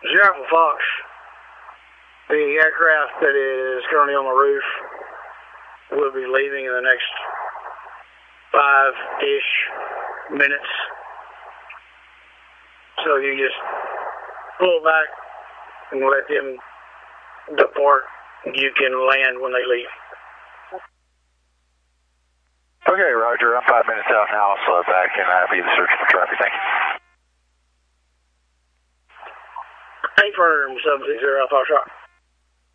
Zero Alpha Fox. The aircraft that is currently on the roof will be leaving in the next 5-ish minutes. So you just pull back and let them depart. You can land when they leave. Okay, Roger. I'm 5 minutes out now. I'll slow back and I'll be searching for traffic. Thank you. Confirm, 760 Alpha Foxtrot.